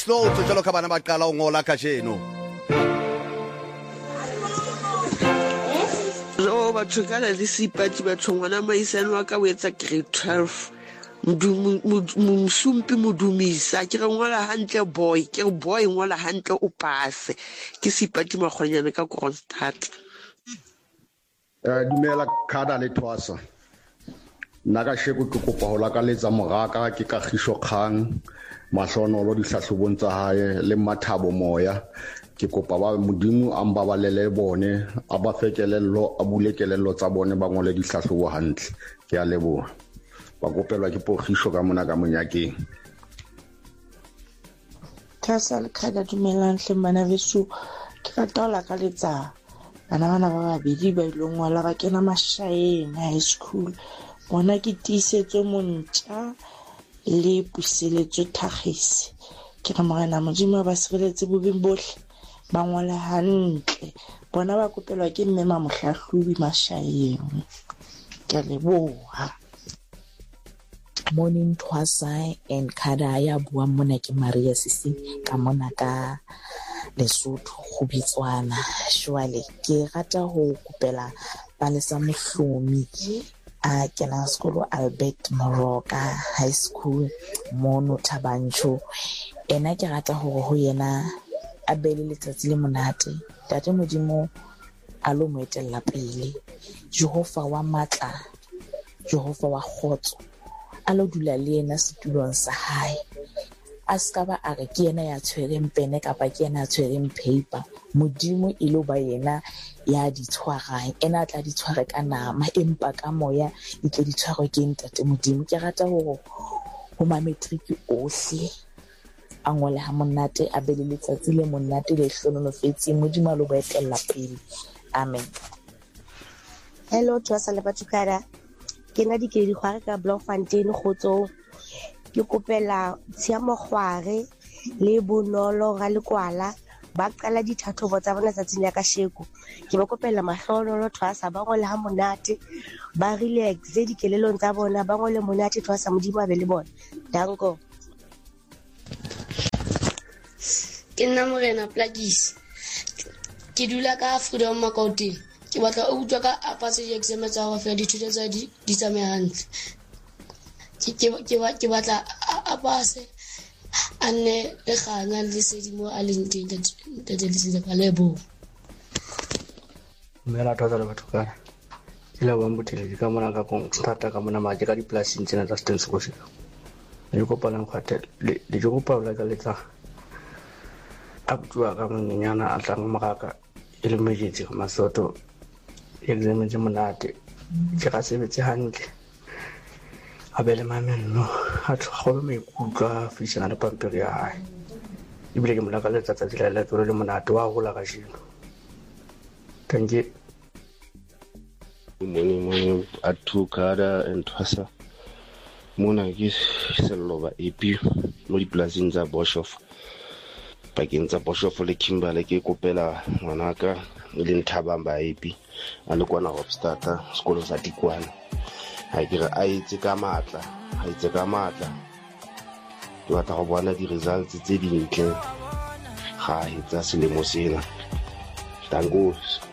slow jalo ka bana ba qala o ngola ka jeno lo ba tshokala le sipati ba tshongwana maisano wa ka o etsa grade 12 msumpi modumisa ke re ngola hantle boy ke re boy ngola hantle o pase ke sipati makgonyana ka Kroonstad. Dumela Khada le Thwasa nna ka sheko ke kopa ho lakaletsa moraka ke Kagiso Kgang mahlonolo dihlahlobong tsa hae le Mathabo Moya ke kopa ba modimo a mbabalele bone a ba fekelello a bule kelello tsa bone ba ngole dihlahlobo hantle ke a leboha ba kopelwa ke Pogiso ka mona ka monyakeng. Thasa le Khada dumelang hle bana beso ke rata ho lakaletsa bana ba babedi ba ile ngwala ba kena Mashayeng high school bona ke tiisetso montja le puseletso Thagisi ke re morena modimo ba sireletse bobeng bohle ba ngwala hantle bona ba kopelwa ke mme Mohlahlobi Mashayeng ke a leboha. Morning Thwasa and Khada ya bua mona ke Maria Sisi ka mona ka Lesotho go Bitswana shwale ke rata ho kopela Palesa Mohlomi a kena sekolo Albert Moroka High School mono Thabanchu ena ke rata hore ho yena a bele letsatsi le monate tate modimo a lo mo etella pele Jehova wa matla Jehova wa khotso a lo dula le yena setulong sa hae a ska ba a re ke yena ya tshwereng pene kapa ke yena ya tshwereng paper modimo e lo ba yena ya di tshwarang ena tla di tshware ka nama empa ka moya e tle di tshwarwe ke ntate modimo ke rata hore ho ma matric ohle a ngole ha monate a be le letsatsi le monate le hlonolofetse modimo a lo ba etella pele amen. Hello Thwasa le Batukara ke na dikedi gwa ka Bloemfontein Kgotsong ke kopela Tshiamo Kgware le Bonolo ga Lekwala ba qala dithathobo tsa bona tsatsing ya kasheko ke ba kopela mahlonolo Thwasa ba ngole ha monate ba relax dikelelong tsa bona ba ngole monate Thwasa modimo a be le bona danko. Ke nna Morena Plagisi ke dula ka Freedom Makauteng ke batla o utlwa ka apatse exam tsa go fela dithuto tsa di tsamaya hantle ke batla a pase a nne le ganya le sedimo a leng teng tate le se ka lebo mela tota le batho kana ke la bang bothele ka mona ka Kroonstad ka mona ma ke ka diplasing tsena tsa Stensbos le go palang khwate le go paula ka letsa a bua ka monyenyana a tlang makaka e le mejetse ka masoto exam tse monate ke ga sebetse hantle a bele mamello a tlhogolo maikutlo a fisana le pampiri ya hae ebile ke molaka letsa tsa tsela le tsore le monate wa gola ka shino thank you. Morning at Khada and Thwasa mona ke sello ba epi mo diplasing tsa Boshoff pakeng tsa Boshoff le Kimberley ke kopela ngwanaka le Nthabang ba epi a le kwana Hofstad sekolo sa Tikwana ha ke re a itse ka matla ke batla go bona di results tse dintle ga etsa selemo sena. Danko.